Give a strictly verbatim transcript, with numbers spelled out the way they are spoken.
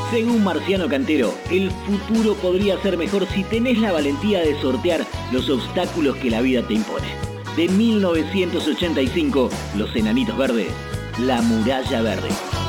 Según Marciano Cantero, el futuro podría ser mejor si tenés la valentía de sortear los obstáculos que la vida te impone. De mil novecientos ochenta y cinco, Los Enanitos Verdes, La Muralla Verde.